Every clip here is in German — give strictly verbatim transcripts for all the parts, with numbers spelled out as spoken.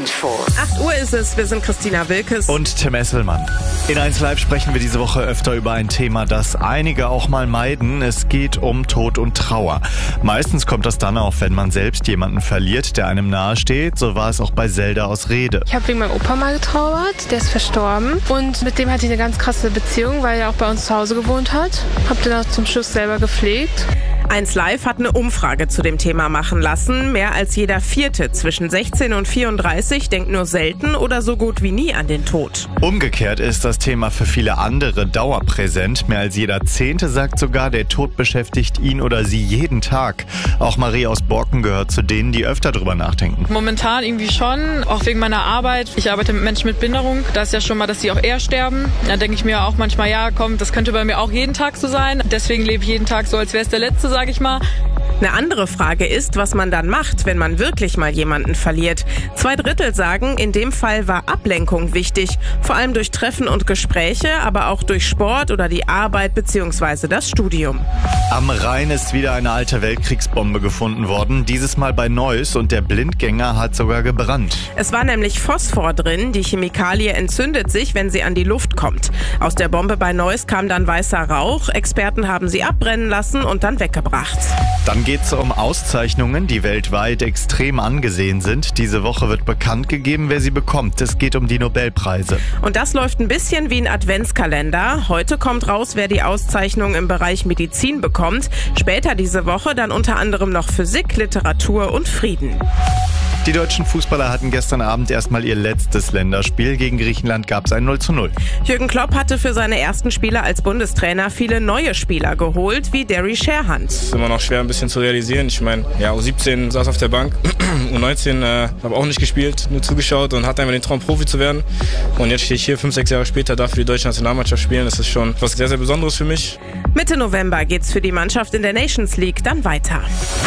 Info. acht Uhr ist es, wir sind Christina Wilkes und Tim Esselmann. In eins Live sprechen wir diese Woche öfter über ein Thema, das einige auch mal meiden. Es geht um Tod und Trauer. Meistens kommt das dann auf, wenn man selbst jemanden verliert, der einem nahesteht. So war es auch bei Zelda aus Rede. Ich habe wegen meinem Opa mal getrauert, der ist verstorben. Und mit dem hatte ich eine ganz krasse Beziehung, weil er auch bei uns zu Hause gewohnt hat. Hab den auch zum Schluss selber gepflegt. eins Live hat eine Umfrage zu dem Thema machen lassen. Mehr als jeder Vierte zwischen sechzehn und vierunddreißig denkt nur selten oder so gut wie nie an den Tod. Umgekehrt ist das Thema für viele andere dauerpräsent. Mehr als jeder Zehnte sagt sogar, der Tod beschäftigt ihn oder sie jeden Tag. Auch Marie aus Borken gehört zu denen, die öfter drüber nachdenken. Momentan irgendwie schon, auch wegen meiner Arbeit. Ich arbeite mit Menschen mit Behinderung. Da ist ja schon mal, dass sie auch eher sterben. Da denke ich mir auch manchmal, ja komm, das könnte bei mir auch jeden Tag so sein. Deswegen lebe ich jeden Tag so, als wäre es der letzte, sage ich mal. Eine andere Frage ist, was man dann macht, wenn man wirklich mal jemanden verliert. Zwei Drittel sagen, in dem Fall war Ablenkung wichtig. Vor allem durch Treffen und Gespräche, aber auch durch Sport oder die Arbeit bzw. das Studium. Am Rhein ist wieder eine alte Weltkriegsbombe gefunden worden. Dieses Mal bei Neuss und der Blindgänger hat sogar gebrannt. Es war nämlich Phosphor drin. Die Chemikalie entzündet sich, wenn sie an die Luft kommt. Aus der Bombe bei Neuss kam dann weißer Rauch. Experten haben sie abbrennen lassen und dann weggebracht. Dann geht es um Auszeichnungen, die weltweit extrem angesehen sind. Diese Woche wird bekannt gegeben, wer sie bekommt. Es geht um die Nobelpreise. Und das läuft ein bisschen wie ein Adventskalender. Heute kommt raus, wer die Auszeichnung im Bereich Medizin bekommt. Später diese Woche dann unter anderem noch Physik, Literatur und Frieden. Die deutschen Fußballer hatten gestern Abend erstmal ihr letztes Länderspiel. Gegen Griechenland gab es ein null zu null. Jürgen Klopp hatte für seine ersten Spiele als Bundestrainer viele neue Spieler geholt, wie Derry Sherhand. Das ist immer noch schwer ein bisschen zu realisieren. Ich meine, ja, U siebzehn saß auf der Bank, U neunzehn äh, habe auch nicht gespielt, nur zugeschaut und hatte einfach den Traum, Profi zu werden. Und jetzt stehe ich hier fünf, sechs Jahre später, darf für die deutsche Nationalmannschaft spielen. Das ist schon was sehr, sehr Besonderes für mich. Mitte November geht's für die Mannschaft in der Nations League dann weiter.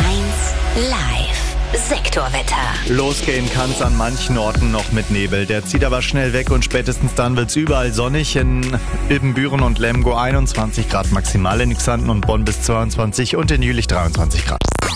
eins Live. Sektorwetter. Losgehen kann's an manchen Orten noch mit Nebel. Der zieht aber schnell weg und spätestens dann wird's überall sonnig. In Ibbenbüren und Lemgo einundzwanzig Grad maximal, in Xanten und Bonn bis zweiundzwanzig und in Jülich dreiundzwanzig Grad.